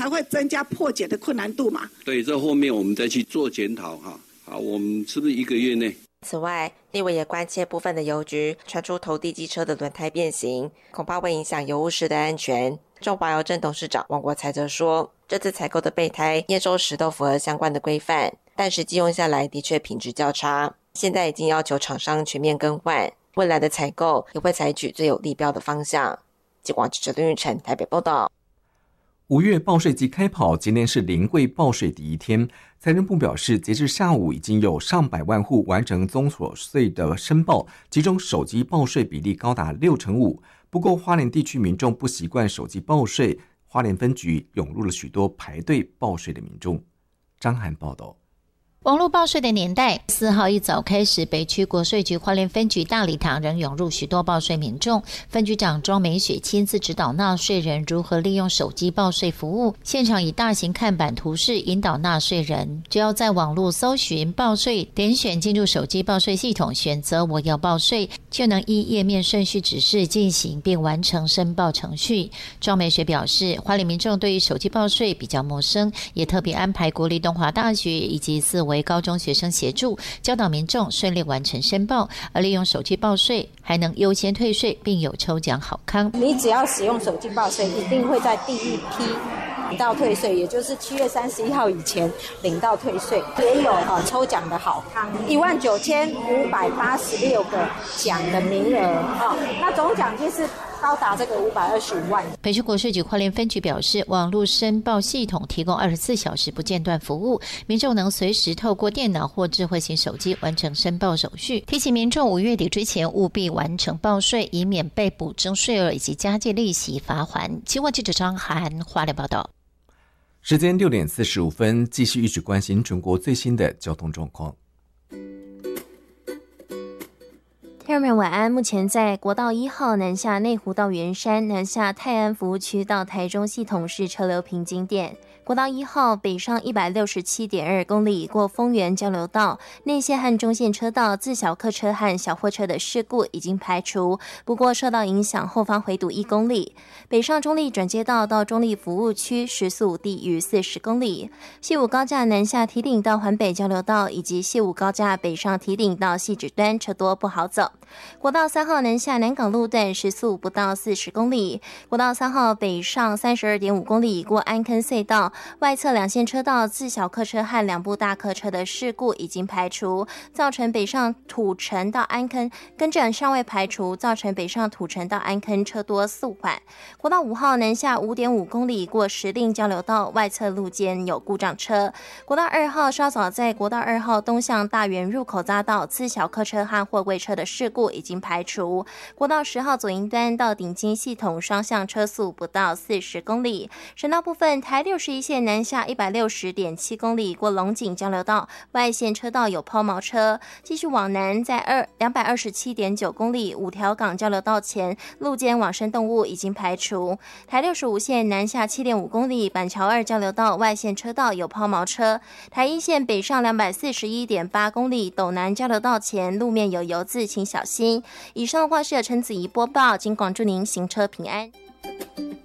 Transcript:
才会增加破解的困难度嘛。 对，这后面我们再去做检讨哈。好，我们是不是1个月内？ 此外，立委也关切部分的邮局传出投递机车的轮胎变形，恐怕会影响邮务室的安全。中华邮政董事长王国才则说，这次采购的备胎验收时都符合相关的规范，但实际用下来的确品质较差，现在已经要求厂商全面更换，未来的采购也会采取最有利标的方向。记广记者林玉成台北报道。 5月报税季开跑，今天是临柜报税第一天。财政部表示，截至下午已经有上百万户完成综所税的申报，其中手机报税比例高达65%。不过，花莲地区民众不习惯手机报税，花莲分局涌入了许多排队报税的民众。张涵报道。 网络报税的年代，4号一早开始，北区国税局花莲分局大礼堂仍涌入许多报税民众。分局长庄美雪亲自指导纳税人如何利用手机报税服务，现场以大型看板图示引导纳税人，只要在网络搜寻报税，点选进入手机报税系统，选择我要报税，就能依页面顺序指示进行并完成申报程序。庄美雪表示，花莲民众对于手机报税比较陌生，也特别安排国立东华大学以及4位高中学生协助，教导民众顺利完成申报，而利用手机报税还能优先退税，并有抽奖好康。 你只要使用手机报税，一定会在第一批领到退税，也就是7月31号以前领到退税，也有抽奖的好康，19586个奖的名额那总奖金是高达这个525万。 北区国税局花莲分局表示，网络申报系统提供24小时不间断服务，民众能随时透过电脑或智慧型手机完成申报手续。提醒民众5月底之前务必完成报税，以免被补征税额以及加计利息罚锾。新闻记者张涵花莲报道。 时间6点45分，继续一起关心全国最新的交通状况。 听众朋友晚安，目前在国道1号南下内湖到圆山，南下泰安服务区到台中系统是车流瓶颈点。国道1号北上167.2公里过丰原交流道，内线和中线车道自小客车和小货车的事故已经排除，不过受到影响，后方回堵1公里。北上中立转接道到中立服务区时速低于40公里。西武高架南下堤顶到环北交流道以及西武高架北上堤顶到汐止端车多不好走。国道3号南下南港路段时速不到40公里。国道3号北上32.5公里过安坑隧道，外侧2线车道自小客车和2部大客车的事故已经排除，造成北上土城到安坑更正尚未排除，造成北上土城到安坑车多速缓。国道5号南下5.5公里过石碇交流道，外侧路肩有故障车。国道2号稍早在国道2号东向大园入口匝道自小客车和货柜车的事故已经排除。国道10号左营端到顶金系统双向车速不到40公里。省道部分，台61线南下160.7公里过龙井交流道，外线车道有抛锚车。继续往南，在227.9公里五条港交流道前路肩往生动物已经排除。台65线南下7.5公里板桥2交流道外线车道有抛锚车。台1线北上241.8公里斗南交流道前路面有油渍，请小心。以上的话是由陈子怡播报，金广祝您行车平安。